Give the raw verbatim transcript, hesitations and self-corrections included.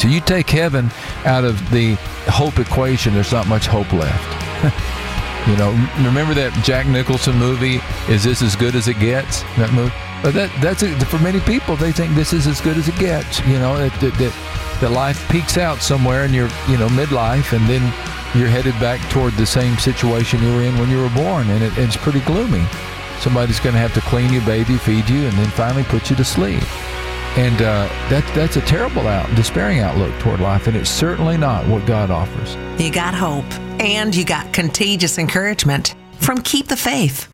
So you take heaven out of the hope equation, there's not much hope left. You know, remember that Jack Nicholson movie, Is This As Good As It Gets? That movie? But that, that's a, for many people, they think this is as good as it gets. You know, that, that, that, that life peaks out somewhere in your, you know, midlife, and then you're headed back toward the same situation you were in when you were born, and it, it's pretty gloomy. Somebody's going to have to clean you, bathe you, feed you, and then finally put you to sleep. And uh, that that's a terrible, out, despairing outlook toward life, and it's certainly not what God offers. You got hope, and you got contagious encouragement from Keep the Faith.